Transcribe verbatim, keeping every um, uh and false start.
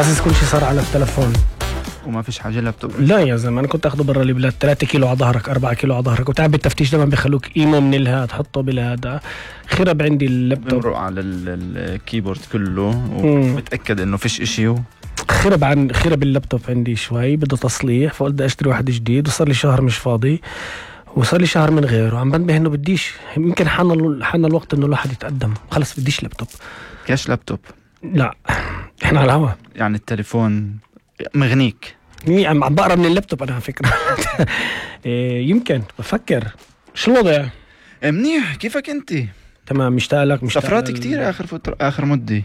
حاسس كل شيء صار على التلفون وما فيش حاجة لابتوب. لا يا زلمة أنا كنت أخذه برا البلاد ثلاثة كيلو على ظهرك أربعة كيلو على ظهرك وتعب التفتيش دائما بيخلوك إيمو من الها تحطه بالهذا. خرب عندي اللابتوب بمرق على الكيبورد كله وبتأكد إنه فيش إشي. خرب عن خرب اللابتوب عندي شوي بده تصليح فقلت بدي أشتري واحد جديد وصار لي شهر مش فاضي وصار لي شهر من غيره عم بنبه إنه بديش يمكن حان حان الوقت إنه الواحد يتقدم خلص بديش لابتوب. كاش لابتوب؟ لا إحنا على الهوا يعني التليفون مغنيك. عم عم بقرا من اللابتوب أنا على فكرة. يمكن بفكر. شو الوضع؟ منيح. كيفك أنت؟ تمام. مشتاق لك. سافرت كتير آخر فترة آخر مدة.